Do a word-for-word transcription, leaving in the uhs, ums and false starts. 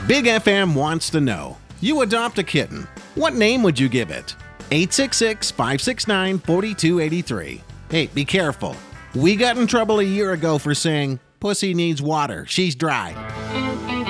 Big F M wants to know. You adopt a kitten. What name would you give it? eight six six, five six nine, four two eight three. Hey, be careful. We got in trouble a year ago for saying, "Pussy needs water. She's dry."